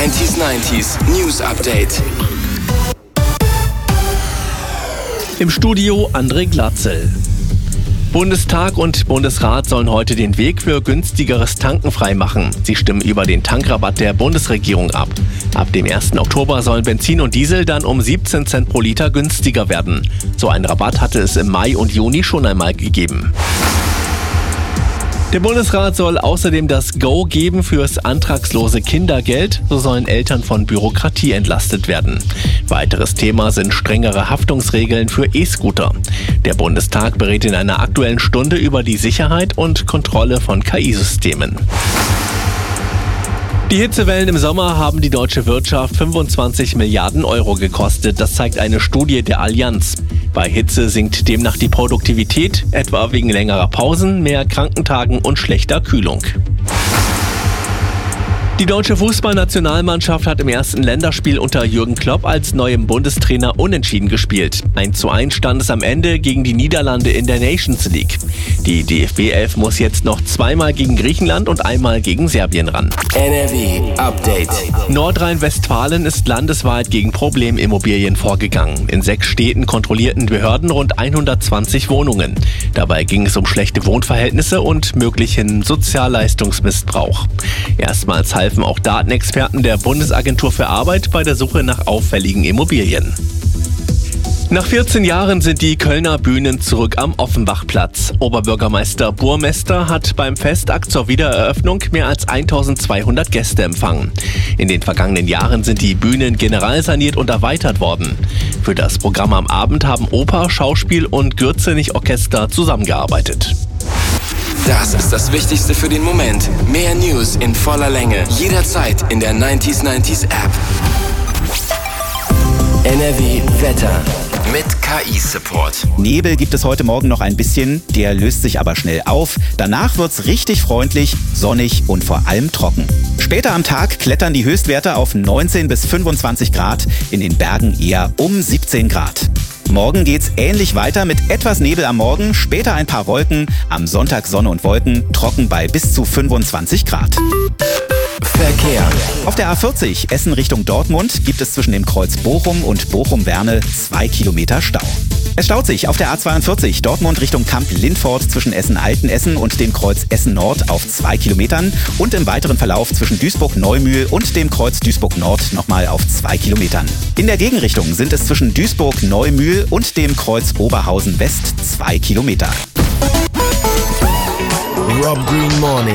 90s News Update. Im Studio André Glatzel. Bundestag und Bundesrat sollen heute den Weg für günstigeres Tanken freimachen. Sie stimmen über den Tankrabatt der Bundesregierung ab. Ab dem 1. Oktober sollen Benzin und Diesel dann um 17 Cent pro Liter günstiger werden. So einen Rabatt hatte es im Mai und Juni schon einmal gegeben. Der Bundesrat soll außerdem das Go geben fürs antragslose Kindergeld. So sollen Eltern von Bürokratie entlastet werden. Weiteres Thema sind strengere Haftungsregeln für E-Scooter. Der Bundestag berät in einer Aktuellen Stunde über die Sicherheit und Kontrolle von KI-Systemen. Die Hitzewellen im Sommer haben die deutsche Wirtschaft 25 Milliarden Euro gekostet. Das zeigt eine Studie der Allianz. Bei Hitze sinkt demnach die Produktivität, etwa wegen längerer Pausen, mehr Krankentagen und schlechter Kühlung. Die deutsche Fußballnationalmannschaft hat im ersten Länderspiel unter Jürgen Klopp als neuem Bundestrainer unentschieden gespielt. 1:1 stand es am Ende gegen die Niederlande in der Nations League. Die DFB 11 muss jetzt noch zweimal gegen Griechenland und einmal gegen Serbien ran. NRW Update. Nordrhein-Westfalen ist landesweit gegen Problemimmobilien vorgegangen. In 6 Städten kontrollierten Behörden rund 120 Wohnungen. Dabei ging es um schlechte Wohnverhältnisse und möglichen Sozialleistungsmissbrauch. Erstmals halfen auch Datenexperten der Bundesagentur für Arbeit bei der Suche nach auffälligen Immobilien. Nach 14 Jahren sind die Kölner Bühnen zurück am Offenbachplatz. Oberbürgermeister Burmester hat beim Festakt zur Wiedereröffnung mehr als 1200 Gäste empfangen. In den vergangenen Jahren sind die Bühnen generalsaniert und erweitert worden. Für das Programm am Abend haben Oper, Schauspiel und Gürzenich-Orchester zusammengearbeitet. Das ist das Wichtigste für den Moment. Mehr News in voller Länge. Jederzeit in der 90s App. NRW Wetter. Mit KI-Support. Nebel gibt es heute Morgen noch ein bisschen, der löst sich aber schnell auf. Danach wird's richtig freundlich, sonnig und vor allem trocken. Später am Tag klettern die Höchstwerte auf 19 bis 25 Grad, in den Bergen eher um 17 Grad. Morgen geht's ähnlich weiter mit etwas Nebel am Morgen, später ein paar Wolken, am Sonntag Sonne und Wolken, trocken bei bis zu 25 Grad. Verkehr. Auf der A40 Essen Richtung Dortmund gibt es zwischen dem Kreuz Bochum und Bochum-Werne 2 Kilometer Stau. Es staut sich auf der A42 Dortmund Richtung Kamp-Lindfort zwischen Essen-Altenessen und dem Kreuz Essen-Nord auf 2 Kilometern und im weiteren Verlauf zwischen Duisburg-Neumühl und dem Kreuz Duisburg-Nord nochmal auf 2 Kilometern. In der Gegenrichtung sind es zwischen Duisburg-Neumühl und dem Kreuz Oberhausen West 2 Kilometer. Rob Green Morning.